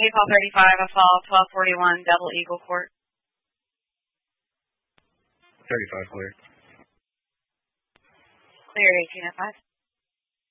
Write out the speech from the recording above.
Paul 35, a fall 1241, Double Eagle Court. 35 clear. Clear 1805.